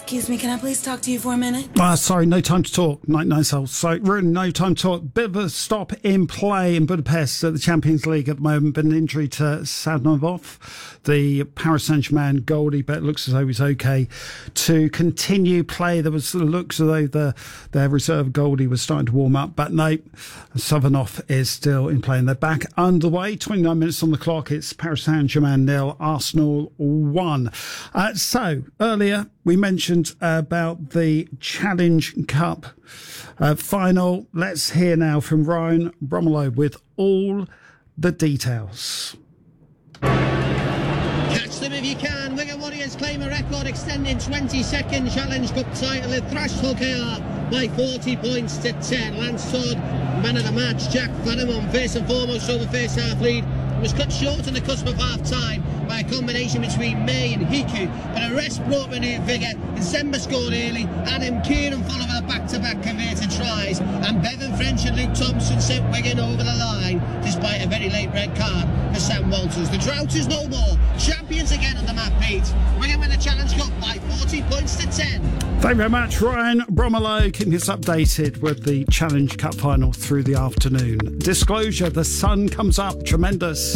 Excuse me, can I please talk to you for a minute? Sorry, no time to talk. No, so Ruben, no time to talk. Bit of a stop in play in Budapest at the Champions League at the moment. Been an injury to Sadnov, the Paris Saint-Germain goalie, but it looks as though he's okay to continue play. There was looks as though their reserve goalie was starting to warm up, but no, Savanov is still in play and they're back underway. 29 minutes on the clock. It's Paris Saint-Germain 0, Arsenal 1. So earlier we mentioned about the Challenge Cup final. Let's hear now from Ryan Bromelo with all the details. Catch them if you can. Wigan Warriors claim a record extending 22nd Challenge Cup title. They thrashed Hull KR by 40 points to 10. Lance Todd, man of the match. Jack Fanamon, first and foremost over first half lead, was cut short on the cusp of half-time by a combination between May and Hiku, but a rest brought renewed vigour. December scored early. Adam Kieran followed with a back-to-back converted tries, and Bevan French and Luke Thompson sent Wigan over the line despite a very late red card for Sam Walters. The drought is no more. Champions again on the map, Pete. Wigan win the Challenge Cup by 40 points to 10. Thank you very much, Ryan Bromelo, keeping us updated with the Challenge Cup final through the afternoon. Disclosure, the sun comes up. Tremendous.